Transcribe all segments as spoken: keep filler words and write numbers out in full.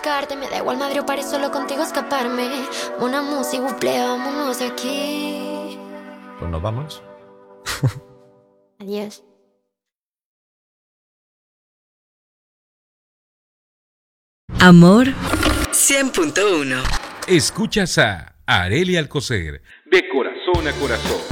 Me da igual madre o paré solo contigo escaparme. Una música, buple, vámonos de aquí. Pues nos vamos. Adiós. Amor cien punto uno. Escuchas a Arely Alcocer, de corazón a corazón.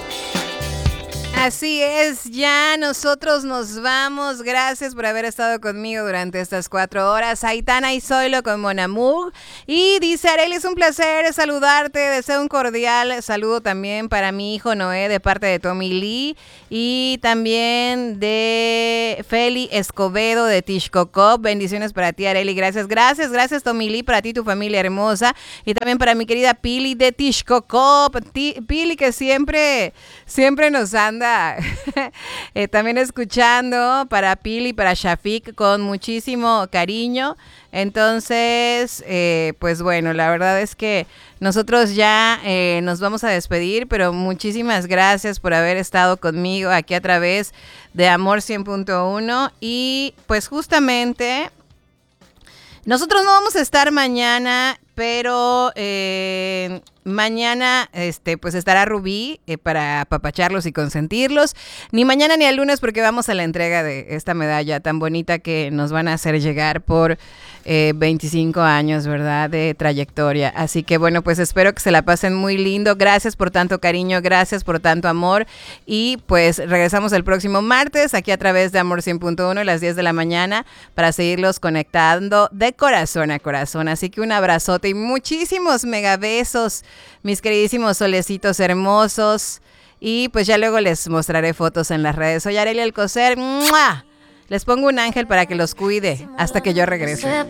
Así es, ya nosotros nos vamos. Gracias por haber estado conmigo durante estas cuatro horas. Aitana y Zoilo con Mon Amour. Y dice Arely, es un placer saludarte. Deseo un cordial saludo también para mi hijo Noé de parte de Tommy Lee. Y también de Feli Escobedo de Tishkokop. Bendiciones para ti, Arely. Gracias, gracias, gracias Tommy Lee, para ti, tu familia hermosa. Y también para mi querida Pili de Tishkokop. Ti- Pili que siempre, siempre nos anda eh, también escuchando, para Pili, para Shafik, con muchísimo cariño. Entonces, eh, pues bueno, la verdad es que nosotros ya eh, nos vamos a despedir, pero muchísimas gracias por haber estado conmigo aquí a través de Amor cien punto uno. Y pues justamente nosotros no vamos a estar mañana, pero eh, mañana este, pues estará Rubí eh, para apapacharlos y consentirlos. Ni mañana ni el lunes, porque vamos a la entrega de esta medalla tan bonita que nos van a hacer llegar por eh, veinticinco años, ¿verdad?, de trayectoria. Así que bueno, pues espero que se la pasen muy lindo. Gracias por tanto cariño, gracias por tanto amor. Y pues regresamos el próximo martes aquí a través de Amor cien punto uno a las diez de la mañana para seguirlos conectando de corazón a corazón. Así que un abrazote y muchísimos mega besos, mis queridísimos solecitos hermosos. Y pues ya luego les mostraré fotos en las redes. Soy Arely Alcocer. ¡Mua! Les pongo un ángel para que los cuide hasta que yo regrese.